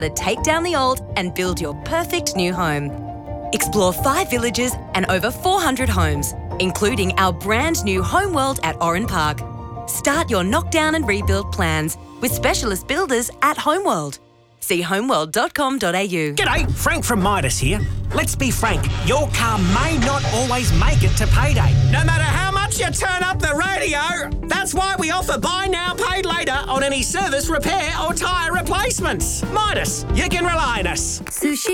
that take down the old and build your perfect new home. Explore 5 villages and over 400 homes, including our brand new Homeworld at Oran Park. Start your knockdown and rebuild plans with specialist builders at Homeworld. See homeworld.com.au. G'day, Frank from Midas here. Let's be frank, your car may not always make it to payday. No matter how much you turn up the radio, that's why we offer buy now, paid later on any service, repair or tyre replacements. Midas, you can rely on us. Sushi